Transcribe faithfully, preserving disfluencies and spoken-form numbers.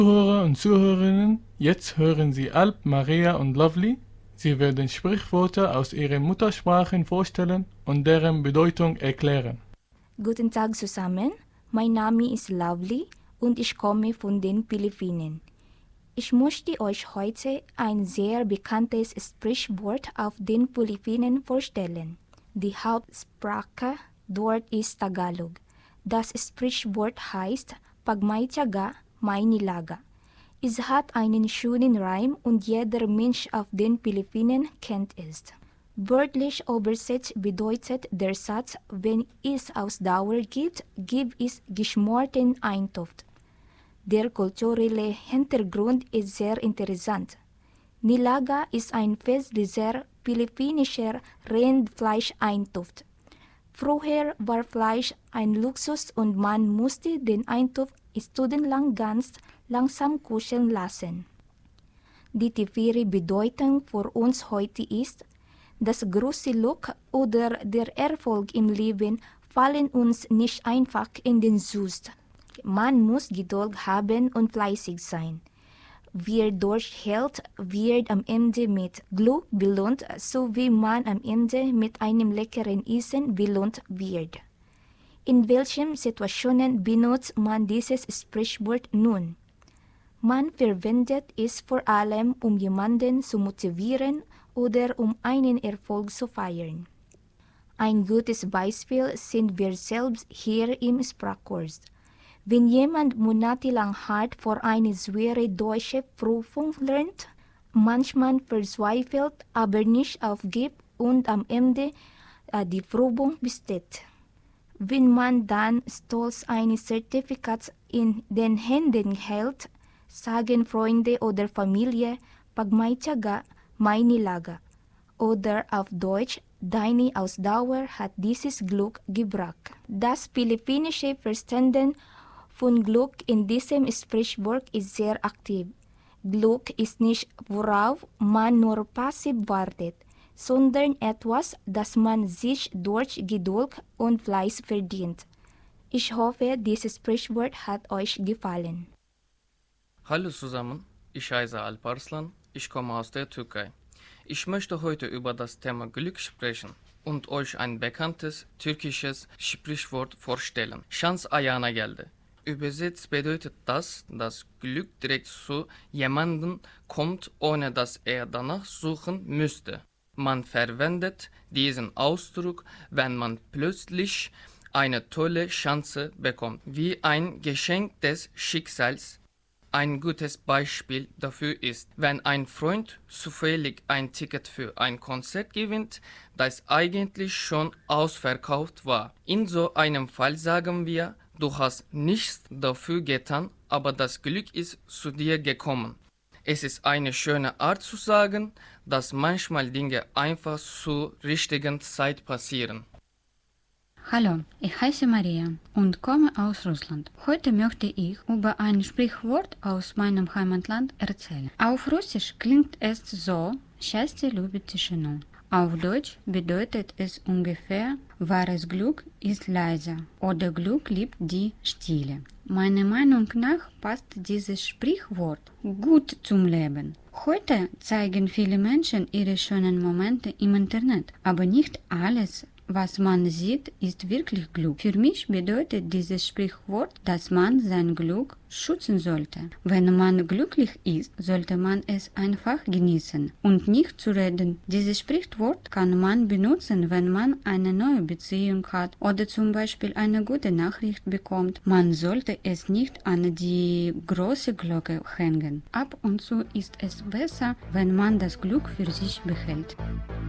Zuhörer und Zuhörerinnen, jetzt hören Sie Alp, Maria und Lovely. Sie werden Sprichwörter aus ihren Muttersprachen vorstellen und deren Bedeutung erklären. Guten Tag zusammen, mein Name ist Lovely und ich komme von den Philippinen. Ich möchte euch heute ein sehr bekanntes Sprichwort auf den Philippinen vorstellen. Die Hauptsprache dort ist Tagalog. Das Sprichwort heißt Pag may tiyaga, may nilaga. Es hat einen schönen Reim und jeder Mensch auf den Philippinen kennt es. Wörtlich übersetzt bedeutet der Satz, wenn es Ausdauer gibt, gibt es geschmorten Eintopf. Der kulturelle Hintergrund ist sehr interessant. Nilaga ist ein festlicher philippinischer Rindfleischeintopf. Früher war Fleisch ein Luxus und man musste den Eintopf stundenlang ganz langsam kucheln lassen. Die tiefere Bedeutung für uns heute ist, das große Glück oder der Erfolg im Leben fallen uns nicht einfach in den Schoß. Man muss Geduld haben und fleißig sein. Wer durchhält, wird am Ende mit Glück belohnt, so wie man am Ende mit einem leckeren Essen belohnt wird. In welchen Situationen benutzt man dieses Sprichwort nun? Man verwendet es vor allem, um jemanden zu motivieren oder um einen Erfolg zu feiern. Ein gutes Beispiel sind wir selbst hier im Sprachkurs. Wenn jemand monatelang hart vor eine schwere deutsche Prüfung lernt, manchmal verzweifelt, aber nicht aufgibt und am Ende äh, die Prüfung besteht. Wenn man dann stolz ein Zertifikat in den Händen hält, sagen Freunde oder Familie, Pag may tiyaga, may nilaga. Oder auf Deutsch, deine Ausdauer hat dieses Glück gebracht. Das philippinische Verständnis von Glück in diesem Sprichwort ist sehr aktiv. Glück ist nicht, worauf man nur passiv wartet, sondern etwas, das man sich durch Geduld und Fleiß verdient. Ich hoffe, dieses Sprichwort hat euch gefallen. Hallo zusammen, ich heiße Alparslan, ich komme aus der Türkei. Ich möchte heute über das Thema Glück sprechen und euch ein bekanntes türkisches Sprichwort vorstellen. Şans ayağına geldi. Übersetzt bedeutet das, dass Glück direkt zu jemandem kommt, ohne dass er danach suchen müsste. Man verwendet diesen Ausdruck, wenn man plötzlich eine tolle Chance bekommt, wie ein Geschenk des Schicksals. Ein gutes Beispiel dafür ist, wenn ein Freund zufällig ein Ticket für ein Konzert gewinnt, das eigentlich schon ausverkauft war. In so einem Fall sagen wir, du hast nichts dafür getan, aber das Glück ist zu dir gekommen. Es ist eine schöne Art zu sagen, dass manchmal Dinge einfach zur richtigen Zeit passieren. Hallo, ich heiße Maria und komme aus Russland. Heute möchte ich über ein Sprichwort aus meinem Heimatland erzählen. Auf Russisch klingt es so: Счастье любит тишину. Auf Deutsch bedeutet es ungefähr: Wahres Glück ist leise oder Glück liebt die Stille. Meiner Meinung nach passt dieses Sprichwort gut zum Leben. Heute zeigen viele Menschen ihre schönen Momente im Internet, aber nicht alles, was man sieht, ist wirklich Glück. Für mich bedeutet dieses Sprichwort, dass man sein Glück schützen sollte. Wenn man glücklich ist, sollte man es einfach genießen und nicht zu reden. Dieses Sprichwort kann man benutzen, wenn man eine neue Beziehung hat oder zum Beispiel eine gute Nachricht bekommt. Man sollte es nicht an die große Glocke hängen. Ab und zu ist es besser, wenn man das Glück für sich behält.